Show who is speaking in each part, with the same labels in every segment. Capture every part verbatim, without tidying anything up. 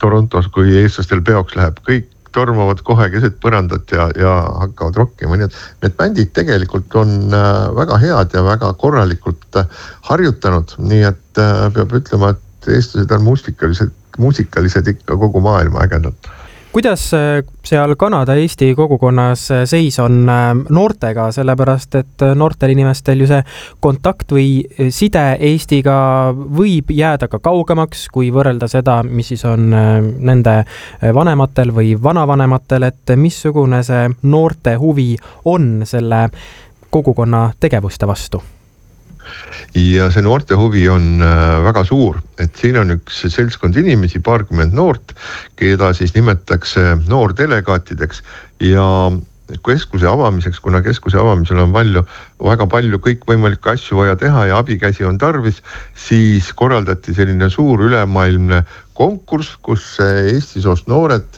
Speaker 1: Torontos, kui eestlastel peoks läheb, kõik tormavad kohe keset põrandat ja, ja hakkavad rokkima. Nii et need bändid tegelikult on väga head ja väga korralikult harjutanud. Nii et peab ütlema, et eestlased on muusikalised, muusikalised ikka kogu maailma ägedad.
Speaker 2: Kuidas seal Kanada-Eesti kogukonnas seis on noortega, sellepärast et noortel inimestel ju see kontakt või side Eestiga võib jääda ka kaugemaks, kui võrrelda seda, mis siis on nende vanematel või vanavanematel, et missugune see noorte huvi on selle kogukonna tegevuste vastu?
Speaker 1: Ja see noorte huvi on väga suur, et siin on üks seltskond inimesi, paarkümmend noort, keda siis nimetatakse noordelegaatideks ja keskuse avamiseks, kuna keskuse avamisel on palju, väga palju kõikvõimalikke asju vaja teha ja abikäsi on tarvis, siis korraldati selline suur ülemaailmne konkurss, kus Eesti soost noored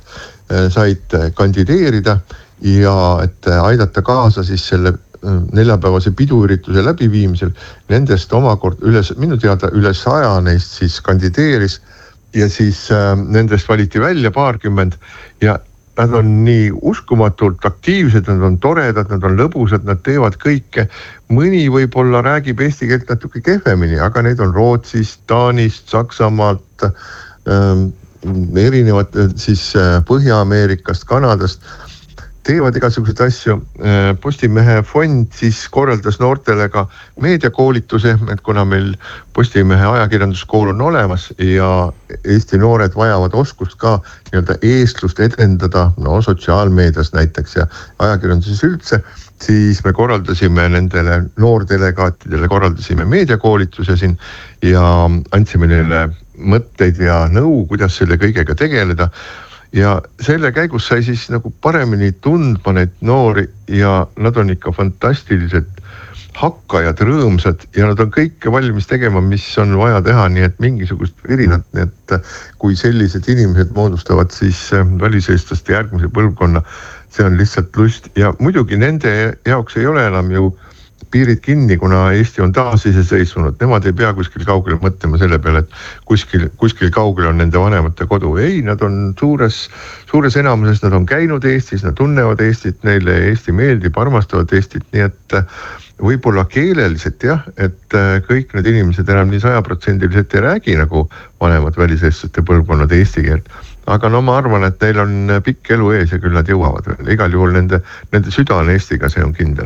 Speaker 1: said kandideerida ja et aidata kaasa siis selle neljapäevase piduürituse läbiviimisel. Nendest omakord üle, minu teada üle saja neist siis kandideeris ja siis äh, nendest valiti välja paarkümmend ja nad on nii uskumatult aktiivsed, nad on toredad, nad on lõbusad, nad teevad kõike. Mõni võib-olla räägib eesti keelt natuke kehvemini, aga neid on Rootsist, Taanist, Saksamaalt, äh, erinevad siis äh, Põhja-Ameerikast, Kanadast. Teevad igasuguseid asju. Postimehe fond siis korraldas noortele ka meediakoolituse, et kuna meil Postimehe ajakirjanduskool on olemas ja Eesti noored vajavad oskust ka nii-öelda eestlust edendada, no sotsiaalmeedias näiteks ja ajakirjanduses üldse, siis me korraldasime nendele noordelegaatidele, korraldasime meediakoolituse siin ja andsime neile mõtteid ja nõu, kuidas selle kõigega tegeleda. Ja selle käigus sai siis nagu paremini tundma neid noori ja nad on ikka fantastilised hakkajad, rõõmsad ja nad on kõike valmis tegema, mis on vaja teha, nii et mingisugust virinat, nii et kui sellised inimesed moodustavad siis väliseestlaste järgmise põlvkonna, see on lihtsalt lust ja muidugi nende jaoks ei ole enam ju piirid kinni, kuna Eesti on taas iseseisvunud. Nemad ei pea kuskil kaugel mõtlema selle peale, et kuskil, kuskil kaugel on nende vanemate kodu. Ei, nad on suures, suures enamuses, nad on käinud Eestis, nad tunnevad Eestit, neile Eesti meeldib, armastavad Eestit, nii et võib-olla keeleliselt jah, et kõik need inimesed enam nii sajaprotsendiliselt ei räägi nagu vanemad väliseestlaste põlvkonnad eesti keelt. Aga no ma arvan, et neil on pikk elu ees ja küll nad jõuavad veel. Igal juhul nende, nende süda on Eestiga, see on kindel.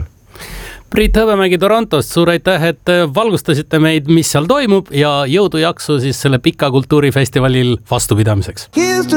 Speaker 3: Priit Hõbemägi Torontost, suur aitäh, et valgustasite meid, mis seal toimub ja jõudu jaksu siis selle pika kultuurifestivalil vastupidamiseks.